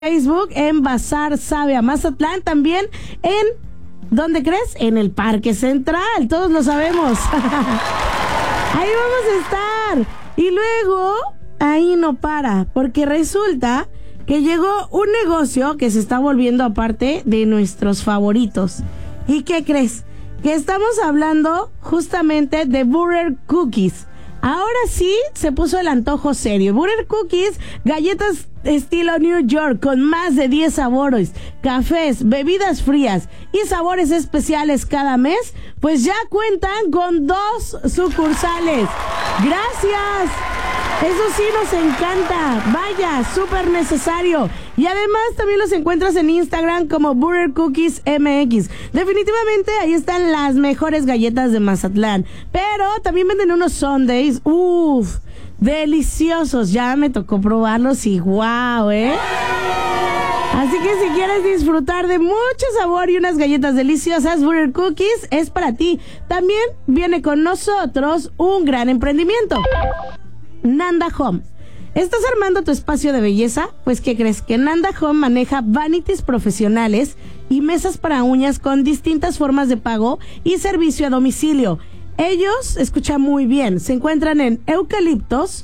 Facebook, en Bazar Sabe a Mazatlán, también en, ¿dónde crees? En el Parque Central, todos lo sabemos. Ahí vamos a estar. Y luego, ahí no para, porque resulta que llegó un negocio que se está volviendo aparte de nuestros favoritos. ¿Y qué crees? Que estamos hablando justamente de Burger Cookies. Ahora sí se puso el antojo serio. Burger Cookies, galletas estilo New York con más de 10 sabores, cafés, bebidas frías y sabores especiales cada mes, pues ya cuentan con 2 sucursales. ¡Gracias! Eso sí nos encanta. Vaya, súper necesario. Y además también los encuentras en Instagram como Burger Cookies MX. Definitivamente ahí están las mejores galletas de Mazatlán. Pero también venden unos sundaes. ¡Uf! Deliciosos. Ya me tocó probarlos y ¡guau! Así que si quieres disfrutar de mucho sabor y unas galletas deliciosas, Burger Cookies es para ti. También viene con nosotros un gran emprendimiento. Nanda Home. ¿Estás armando tu espacio de belleza? Pues ¿qué crees? Que Nanda Home maneja vanities profesionales y mesas para uñas con distintas formas de pago y servicio a domicilio. Ellos, escucha muy bien, se encuentran en Eucaliptos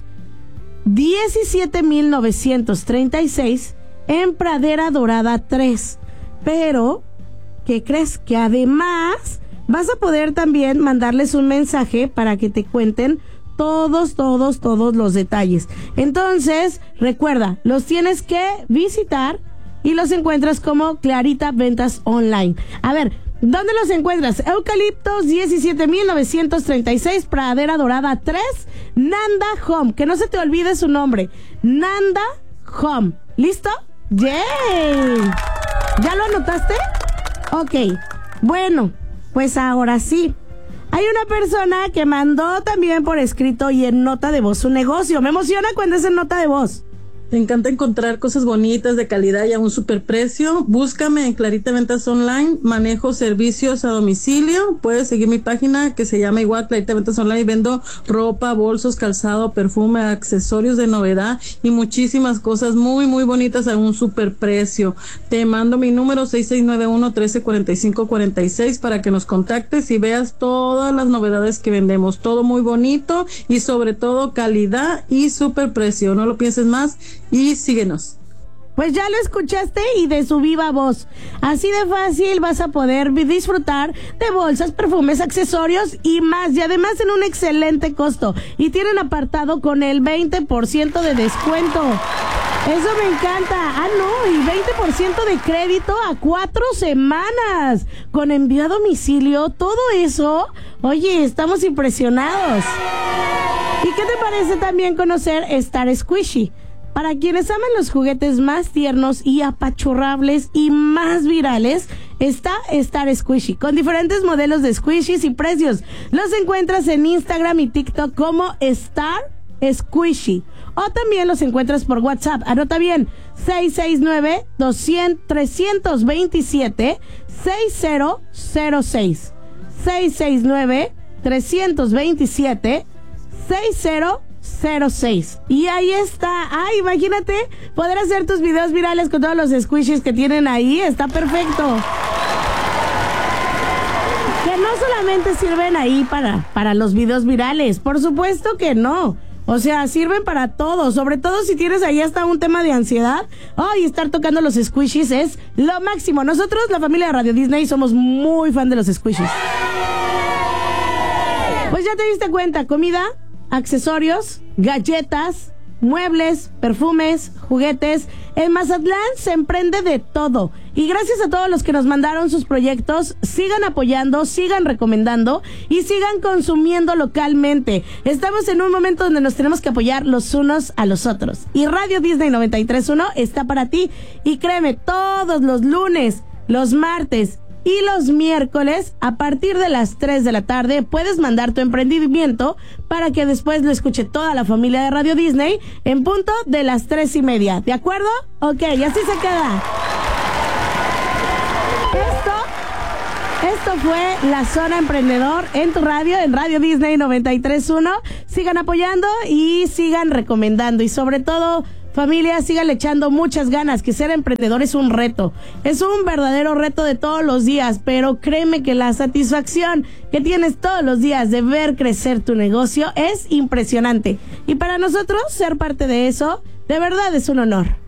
17,936 en Pradera Dorada 3. Pero, ¿qué crees? Que además vas a poder también mandarles un mensaje para que te cuenten todos los detalles. Entonces, recuerda, los tienes que visitar y los encuentras como Clarita Ventas Online. A ver, ¿dónde los encuentras? Eucaliptos 17,936, Pradera Dorada 3, Nanda Home. Que no se te olvide su nombre, Nanda Home. ¿Listo? ¡Yay! ¿Ya lo anotaste? Ok, bueno, pues ahora sí. Hay una persona que mandó también por escrito y en nota de voz su negocio. Me emociona cuando es en nota de voz. Te encanta encontrar cosas bonitas, de calidad y a un superprecio. Búscame en Clarita Ventas Online. Manejo servicios a domicilio. Puedes seguir mi página que se llama igual Clarita Ventas Online. Vendo ropa, bolsos, calzado, perfume, accesorios de novedad y muchísimas cosas muy bonitas a un superprecio. Te mando mi número 6691-134546 para que nos contactes y veas todas las novedades que vendemos. Todo muy bonito y sobre todo calidad y superprecio. No lo pienses más y síguenos. Pues ya lo escuchaste y de su viva voz. Así de fácil vas a poder disfrutar de bolsas, perfumes, accesorios y más. Y además en un excelente costo. Y tienen apartado con el 20% de descuento. Eso me encanta. Ah, no, y 20% de crédito a 4 semanas. Con envío a domicilio, todo eso. Oye, estamos impresionados. ¿Y qué te parece también conocer Star Squishy? Para quienes aman los juguetes más tiernos y apachurrables y más virales, está Star Squishy, con diferentes modelos de squishies y precios. Los encuentras en Instagram y TikTok como Star Squishy. O también los encuentras por WhatsApp. Anota bien, 669-327-6006. 669-327-6006. Y ahí está. Ay, imagínate poder hacer tus videos virales con todos los squishies que tienen ahí. Está perfecto. Que no solamente sirven ahí para los videos virales. Por supuesto que no. O sea, sirven para todo. Sobre todo si tienes ahí hasta un tema de ansiedad. Y estar tocando los squishies es lo máximo. Nosotros, la familia de Radio Disney, somos muy fan de los squishies. Pues ya te diste cuenta, comida, accesorios, galletas, muebles, perfumes, juguetes. En Mazatlán se emprende de todo. Y gracias a todos los que nos mandaron sus proyectos, sigan apoyando, sigan recomendando y sigan consumiendo localmente. Estamos en un momento donde nos tenemos que apoyar los unos a los otros. Y Radio Disney 93.1 está para ti. Y créeme, todos los lunes, los martes y los miércoles, a partir de las 3 de la tarde, puedes mandar tu emprendimiento para que después lo escuche toda la familia de Radio Disney en punto de las 3:30. ¿De acuerdo? Ok, así se queda. Esto fue La Zona Emprendedor en tu radio, en Radio Disney 93.1. Sigan apoyando y sigan recomendando. Y sobre todo, Familia, síganle echando muchas ganas, que ser emprendedor es un reto. Es un verdadero reto de todos los días, pero créeme que la satisfacción que tienes todos los días de ver crecer tu negocio es impresionante. Y para nosotros, ser parte de eso, de verdad es un honor.